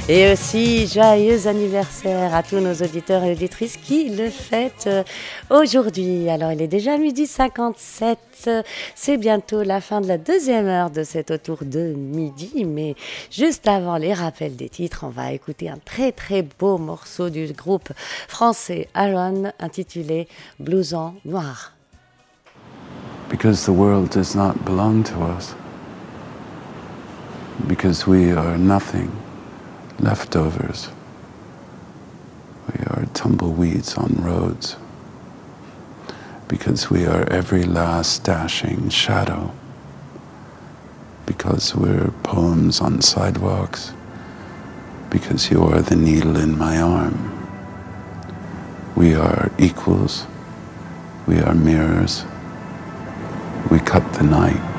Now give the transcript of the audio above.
Et aussi, joyeux anniversaire à tous nos auditeurs et auditrices qui le fêtent aujourd'hui. Alors, il est déjà 12h57. C'est bientôt la fin de la deuxième heure de cet autour de midi. Mais juste avant les rappels des titres, on va écouter un très très beau morceau du groupe français Aaron intitulé Blouson Noir. Because the world does not belong to us. Because we are nothing. Leftovers. We are tumbleweeds on roads. Because we are every last dashing shadow. Because we're poems on sidewalks. Because you are the needle in my arm. We are equals. We are mirrors. We cut the night.